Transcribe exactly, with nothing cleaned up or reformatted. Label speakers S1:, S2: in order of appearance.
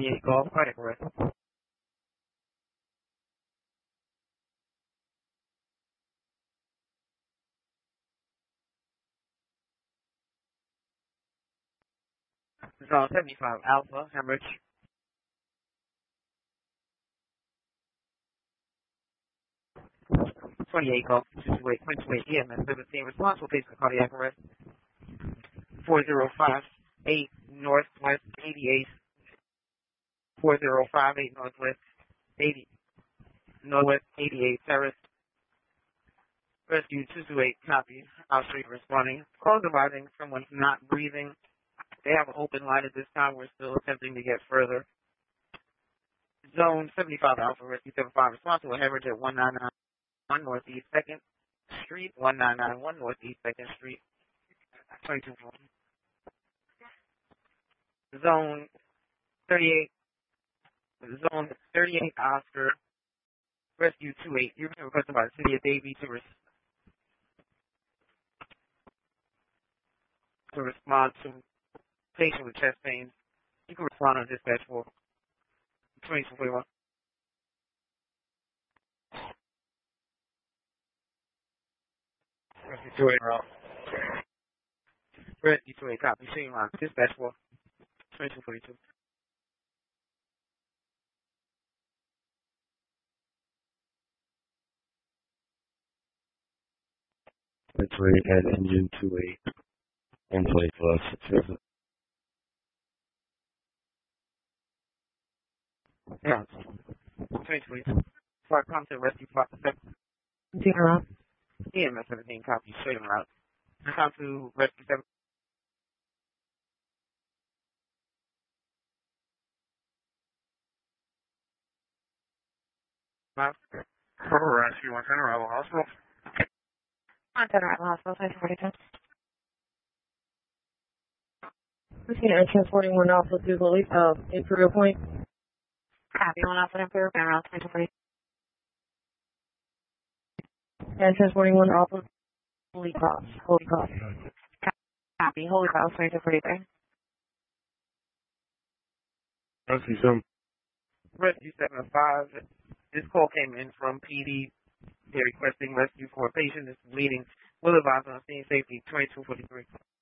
S1: twenty-eight Golf, cardiac arrest. Zone seventy-five Alpha, hemorrhage. twenty-eight Golf, two two eight, E M S seventeen, responsible patient cardiac arrest. four zero five eight Northwest eighty-eight. four zero five eight Northwest eighty, Northwest eighty-eight Terrace. Rescue two two eight, copy. Our street responding. Call dividing. Someone's not breathing. They have an open line at this time. We're still attempting to get further. Zone seventy-five Alpha, Rescue seventy-five, responsible hemorrhage at one nine nine one Northeast second Street, one nine nine one Northeast second Street, twenty-two forty. Zone thirty-eight, Zone thirty-eight Oscar, Rescue two eight. You're being requested by the City of Davie to, res- to respond to patient with chest pain. You can respond on dispatch for twenty-two forty-one. Rescue two eight, route. Rescue two eight, copy. Shooting line. Dispatch for twenty-two forty-two.
S2: X-ray at engine two eight, one plate plus.
S1: Yeah. twenty-two forty-two. Fire contact rescue plot seven.
S3: Zero.
S1: E M S seventeen, copy. Straight en route. Come to rescue seven. Rescue one ten, Arrival Hospital.
S3: one ten, Arrival Hospital, twenty-two forty-two. Routine entrance forty-one Alpha to Police, uh, Imperial Point. Copy, one Alpha Imperial Point, route twenty-two forty.
S4: Entrance forty-one Alpha, Holy Cross, Holy Cross.
S3: Copy, Holy Cross, twenty-two forty-three.
S2: Rescue seven.
S1: Rescue seven five. This call came in from P D. They're requesting rescue for a patient that's bleeding. Will advise on scene safety twenty-two forty-three.